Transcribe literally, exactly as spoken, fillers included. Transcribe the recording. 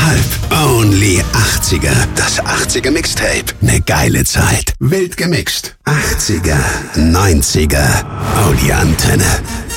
Halb. Only achtziger. Das achtziger Mixtape. Ne geile Zeit. Wild gemixt. achtziger, neunziger. Oh, die Antenne.